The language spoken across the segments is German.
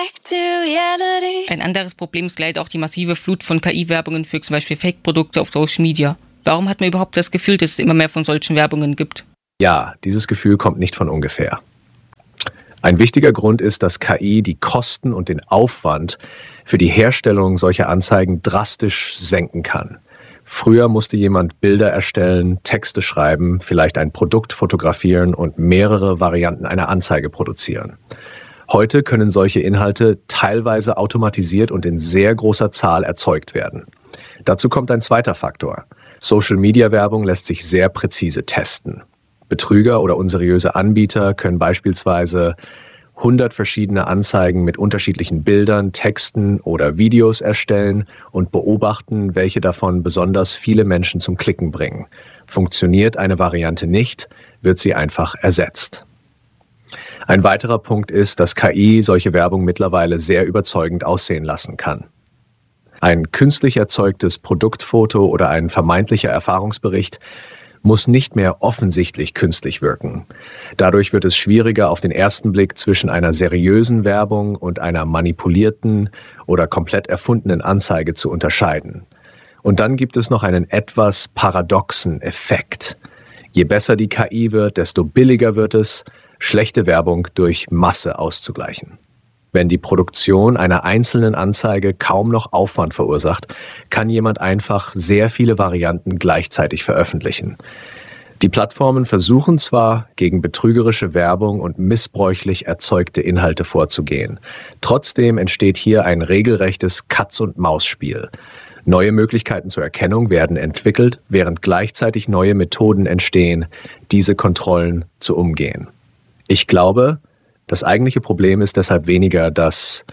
Ein anderes Problem ist leider auch die massive Flut von KI-Werbungen für zum Beispiel Fake-Produkte auf Social Media. Warum hat man überhaupt das Gefühl, dass es immer mehr von solchen Werbungen gibt? Ja, dieses Gefühl kommt nicht von ungefähr. Ein wichtiger Grund ist, dass KI die Kosten und den Aufwand für die Herstellung solcher Anzeigen drastisch senken kann. Früher musste jemand Bilder erstellen, Texte schreiben, vielleicht ein Produkt fotografieren und mehrere Varianten einer Anzeige produzieren. Heute können solche Inhalte teilweise automatisiert und in sehr großer Zahl erzeugt werden. Dazu kommt ein zweiter Faktor. Social-Media-Werbung lässt sich sehr präzise testen. Betrüger oder unseriöse Anbieter können beispielsweise 100 verschiedene Anzeigen mit unterschiedlichen Bildern, Texten oder Videos erstellen und beobachten, welche davon besonders viele Menschen zum Klicken bringen. Funktioniert eine Variante nicht, wird sie einfach ersetzt. Ein weiterer Punkt ist, dass KI solche Werbung mittlerweile sehr überzeugend aussehen lassen kann. Ein künstlich erzeugtes Produktfoto oder ein vermeintlicher Erfahrungsbericht muss nicht mehr offensichtlich künstlich wirken. Dadurch wird es schwieriger, auf den ersten Blick zwischen einer seriösen Werbung und einer manipulierten oder komplett erfundenen Anzeige zu unterscheiden. Und dann gibt es noch einen etwas paradoxen Effekt. Je besser die KI wird, desto billiger wird es, schlechte Werbung durch Masse auszugleichen. Wenn die Produktion einer einzelnen Anzeige kaum noch Aufwand verursacht, kann jemand einfach sehr viele Varianten gleichzeitig veröffentlichen. Die Plattformen versuchen zwar, gegen betrügerische Werbung und missbräuchlich erzeugte Inhalte vorzugehen. Trotzdem entsteht hier ein regelrechtes Katz-und-Maus-Spiel. Neue Möglichkeiten zur Erkennung werden entwickelt, während gleichzeitig neue Methoden entstehen, diese Kontrollen zu umgehen. Ich glaube, das eigentliche Problem ist deshalb weniger, dass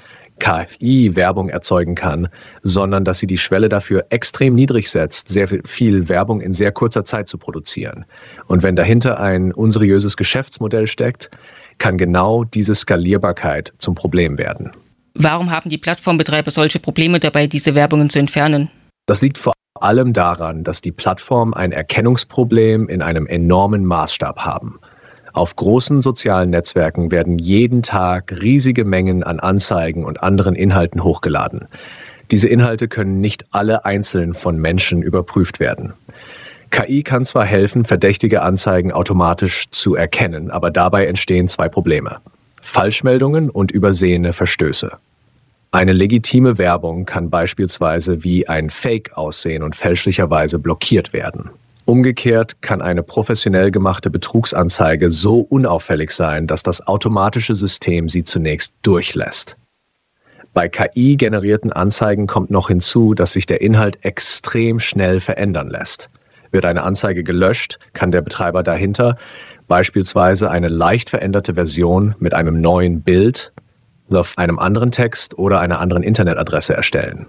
KI Werbung erzeugen kann, sondern dass sie die Schwelle dafür extrem niedrig setzt, sehr viel Werbung in sehr kurzer Zeit zu produzieren. Und wenn dahinter ein unseriöses Geschäftsmodell steckt, kann genau diese Skalierbarkeit zum Problem werden. Warum haben die Plattformbetreiber solche Probleme dabei, diese Werbungen zu entfernen? Das liegt vor allem daran, dass die Plattformen ein Erkennungsproblem in einem enormen Maßstab haben. Auf großen sozialen Netzwerken werden jeden Tag riesige Mengen an Anzeigen und anderen Inhalten hochgeladen. Diese Inhalte können nicht alle einzeln von Menschen überprüft werden. KI kann zwar helfen, verdächtige Anzeigen automatisch zu erkennen, aber dabei entstehen zwei Probleme: Falschmeldungen und übersehene Verstöße. Eine legitime Werbung kann beispielsweise wie ein Fake aussehen und fälschlicherweise blockiert werden. Umgekehrt kann eine professionell gemachte Betrugsanzeige so unauffällig sein, dass das automatische System sie zunächst durchlässt. Bei KI-generierten Anzeigen kommt noch hinzu, dass sich der Inhalt extrem schnell verändern lässt. Wird eine Anzeige gelöscht, kann der Betreiber dahinter beispielsweise eine leicht veränderte Version mit einem neuen Bild, auf einem anderen Text oder einer anderen Internetadresse erstellen.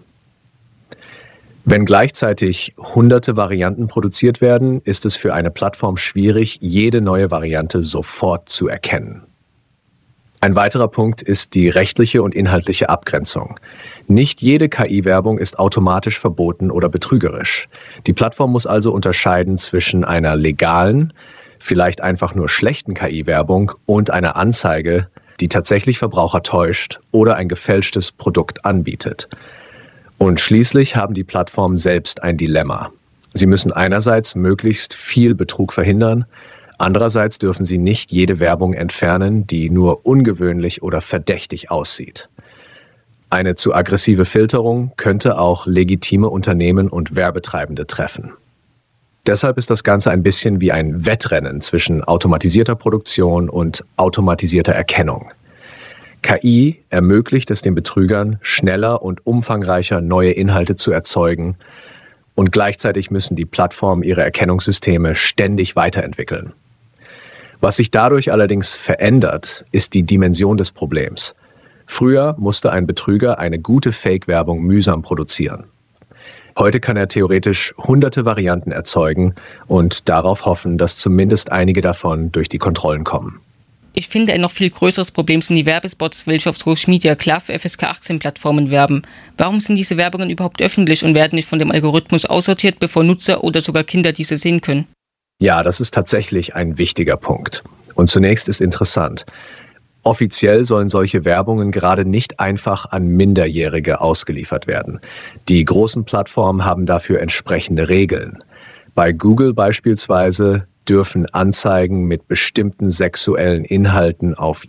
Wenn gleichzeitig hunderte Varianten produziert werden, ist es für eine Plattform schwierig, jede neue Variante sofort zu erkennen. Ein weiterer Punkt ist die rechtliche und inhaltliche Abgrenzung. Nicht jede KI-Werbung ist automatisch verboten oder betrügerisch. Die Plattform muss also unterscheiden zwischen einer legalen, vielleicht einfach nur schlechten KI-Werbung und einer Anzeige, die tatsächlich Verbraucher täuscht oder ein gefälschtes Produkt anbietet. Und schließlich haben die Plattformen selbst ein Dilemma. Sie müssen einerseits möglichst viel Betrug verhindern, andererseits dürfen sie nicht jede Werbung entfernen, die nur ungewöhnlich oder verdächtig aussieht. Eine zu aggressive Filterung könnte auch legitime Unternehmen und Werbetreibende treffen. Deshalb ist das Ganze ein bisschen wie ein Wettrennen zwischen automatisierter Produktion und automatisierter Erkennung. KI ermöglicht es den Betrügern, schneller und umfangreicher neue Inhalte zu erzeugen, und gleichzeitig müssen die Plattformen ihre Erkennungssysteme ständig weiterentwickeln. Was sich dadurch allerdings verändert, ist die Dimension des Problems. Früher musste ein Betrüger eine gute Fake-Werbung mühsam produzieren. Heute kann er theoretisch hunderte Varianten erzeugen und darauf hoffen, dass zumindest einige davon durch die Kontrollen kommen. Ich finde, ein noch viel größeres Problem sind die Werbespots, welche auf Social Media klar für FSK 18 Plattformen werben. Warum sind diese Werbungen überhaupt öffentlich und werden nicht von dem Algorithmus aussortiert, bevor Nutzer oder sogar Kinder diese sehen können? Ja, das ist tatsächlich ein wichtiger Punkt. Und zunächst ist interessant: Offiziell sollen solche Werbungen gerade nicht einfach an Minderjährige ausgeliefert werden. Die großen Plattformen haben dafür entsprechende Regeln. Bei Google beispielsweise dürfen Anzeigen mit bestimmten sexuellen Inhalten auf